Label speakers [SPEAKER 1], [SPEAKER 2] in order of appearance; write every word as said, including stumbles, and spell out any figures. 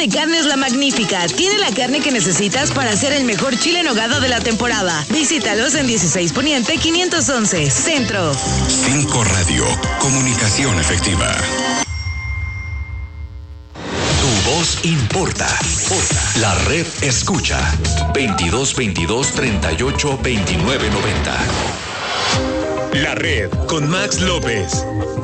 [SPEAKER 1] de Carnes La Magnífica. Tiene la carne que necesitas para hacer el mejor chile en nogada de la temporada. Visítalos en dieciséis Poniente quinientos once, Centro.
[SPEAKER 2] cinco Radio, comunicación efectiva.
[SPEAKER 3] Tu voz importa. La red escucha. veintidós veintidós treinta y ocho veintinueve noventa.
[SPEAKER 4] La red con Max López.